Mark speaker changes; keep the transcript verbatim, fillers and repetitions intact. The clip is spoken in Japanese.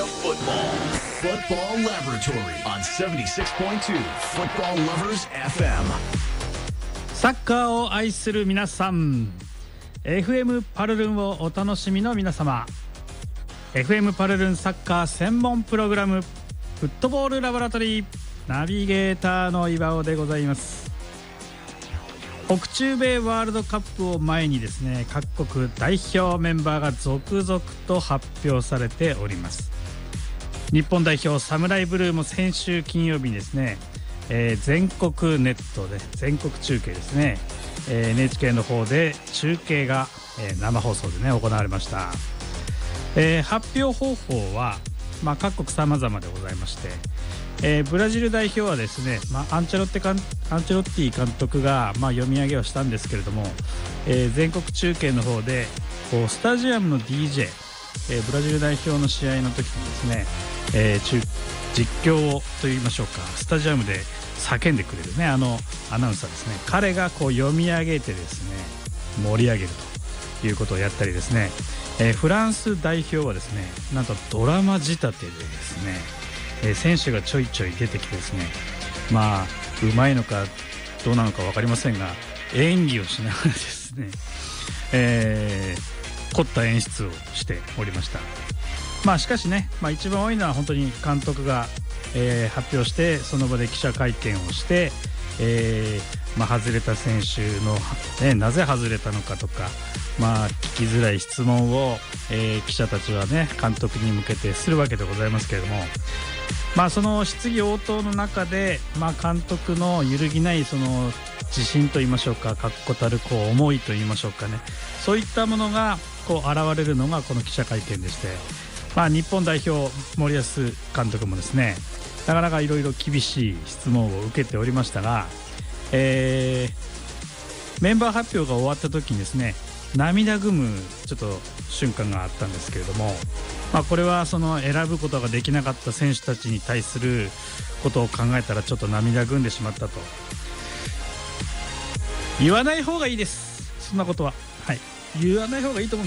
Speaker 1: football. Football Laboratory on seventy-six point two Football Lovers エフエム。
Speaker 2: サッカーを愛する皆さん、 エフエム パルルンをお楽しみの皆様、 エフエム パルルンサッカー専門プログラムフットボールラボラトリーナビゲーターの岩尾でございます。北中米ワールドカップを前にですね、各国代表メンバーが続々と発表されております。日本代表サムライブルーも先週金曜日にですね、えー、全国ネットで全国中継ですね、えー、エヌエイチケー の方で中継が、えー、生放送でね行われました。えー、発表方法は、まあ、各国様々でございまして、えー、ブラジル代表はですね、まあ、アンチェロッテ監アンチェロッティ監督が、まあ、読み上げをしたんですけれども、えー、全国中継の方でこうスタジアムの ディージェー、えー、ブラジル代表の試合の時にですね、えー、中実況をといいましょうか、スタジアムで叫んでくれるね、あのアナウンサーですね、彼がこう読み上げてですね盛り上げるということをやったりですね、えー、フランス代表はですね、なんとドラマ仕立てでですね、えー、選手がちょいちょい出てきてですね、まあうまいのかどうなのか分かりませんが、演技をしながらですね、えー、凝った演出をしておりました。まあしかしね、まあ、一番多いのは本当に監督が、えー、発表してその場で記者会見をして、えーまあ、外れた選手の、ね、なぜ外れたのかとか、まあ、聞きづらい質問を、えー、記者たちはね監督に向けてするわけでございますけれども、まあ、その質疑応答の中で、まあ、監督の揺るぎないその自信といいましょうか、確固たるこう思いといいましょうかね、そういったものがこう現れるのがこの記者会見でして、まあ、日本代表森保監督もですね、なかなかいろいろ厳しい質問を受けておりましたが、えー、メンバー発表が終わった時にですね、涙ぐむちょっと瞬間があったんですけれども、まあ、これはその選ぶことができなかった選手たちに対することを考えたらちょっと涙ぐんでしまったと。言わない方がいいです、そんなことは。はい、言わない方がいいと思う。